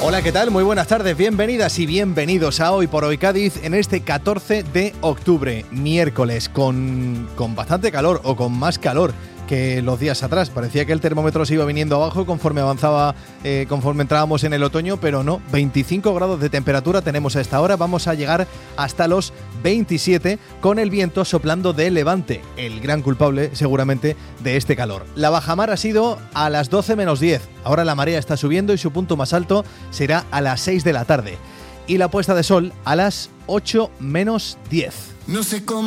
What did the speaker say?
Hola, ¿qué tal? Muy buenas tardes, bienvenidas y bienvenidos a Hoy por Hoy Cádiz en este 14 de octubre, miércoles, con bastante calor o con más calor que los días atrás. Parecía que el termómetro se iba viniendo abajo conforme avanzaba, conforme entrábamos en el otoño, pero no, 25 grados de temperatura tenemos a esta hora, vamos a llegar hasta los 27 con el viento soplando de levante, el gran culpable seguramente de este calor. La bajamar ha sido a las 12 menos 10, ahora la marea está subiendo y su punto más alto será a las 6 de la tarde y la puesta de sol a las 8 menos 10. No sé cómo